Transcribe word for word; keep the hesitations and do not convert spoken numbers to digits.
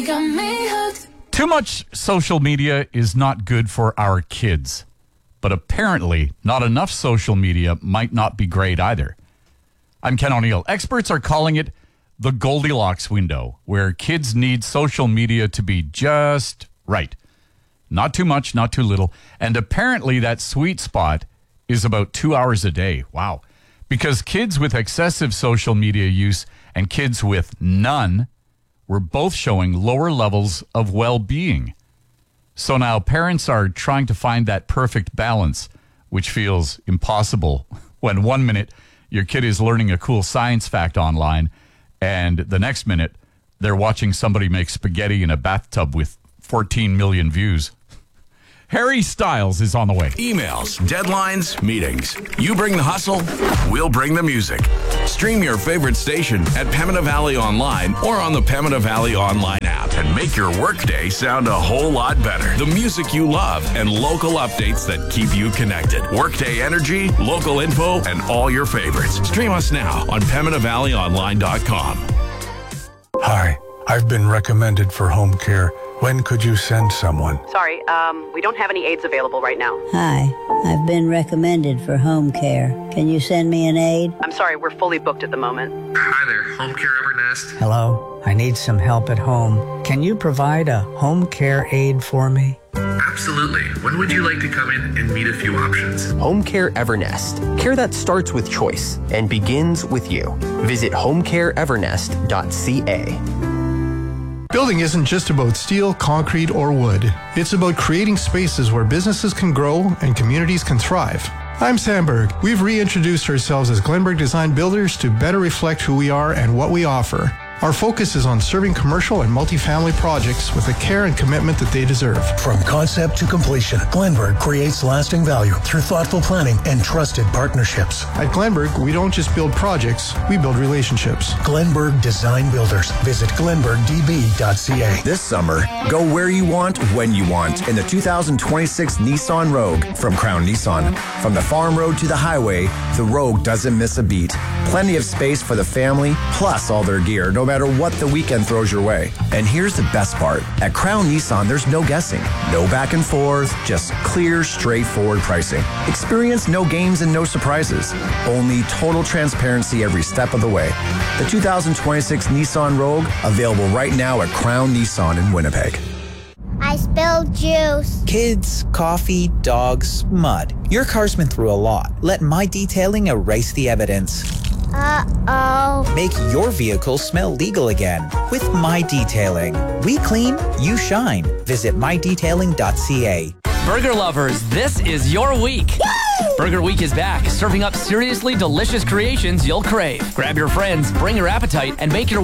You got me hooked. Too much social media is not good for our kids, but apparently not enough social media might not be great either. I'm Ken O'Neill. Experts are calling it the Goldilocks window, where kids need social media to be just right. Not too much, not too little. And apparently that sweet spot is about two hours a day. Wow. Because kids with excessive social media use and kids with none were both showing lower levels of well-being. So now parents are trying to find that perfect balance, which feels impossible when one minute your kid is learning a cool science fact online and the next minute they're watching somebody make spaghetti in a bathtub with fourteen million views. Harry Styles is on the way. Emails, deadlines, meetings. You bring the hustle, we'll bring the music. Stream your favorite station at Pembina Valley Online or on the Pembina Valley Online app and make your workday sound a whole lot better. The music you love and local updates that keep you connected. Workday energy, local info, and all your favorites. Stream us now on Pembina Valley Online dot com. Hi, I've been recommended for home care. When could you send someone? Sorry, um, we don't have any aides available right now. Hi, I've been recommended for home care. Can you send me an aide? I'm sorry, we're fully booked at the moment. Hi there, Home Care Evernest. Hello, I need some help at home. Can you provide a home care aide for me? Absolutely. When would you like to come in and meet a few options? Home Care Evernest. Care that starts with choice and begins with you. Visit home care evernest dot c a. Building isn't just about steel, concrete, or wood. It's about creating spaces where businesses can grow and communities can thrive. I'm Sam Berg. We've reintroduced ourselves as Glenberg Design Builders to better reflect who we are and what we offer. Our focus is on serving commercial and multifamily projects with the care and commitment that they deserve. From concept to completion, Glenberg creates lasting value through thoughtful planning and trusted partnerships. At Glenberg, we don't just build projects, we build relationships. Glenberg Design Builders. Visit glenberg d b dot c a. This summer, go where you want, when you want in the two thousand twenty-six Nissan Rogue from Crown Nissan. From the farm road to the highway, the Rogue doesn't miss a beat. Plenty of space for the family, plus all their gear, no matter what the weekend throws your way. And here's the best part. At Crown Nissan, there's no guessing, no back and forth, just clear, straightforward pricing. Experience no games and no surprises. Only total transparency every step of the way. The two thousand twenty-six Nissan Rogue, available right now at Crown Nissan in Winnipeg. I spilled juice. Kids, coffee, dogs, mud. Your car's been through a lot. Let My Detailing erase the evidence. Uh-oh. Make your vehicle smell legal again with My Detailing. We clean, you shine. Visit my detailing dot c a. Burger lovers, this is your week. Woo! Burger Week is back, serving up seriously delicious creations you'll crave. Grab your friends, bring your appetite, and make your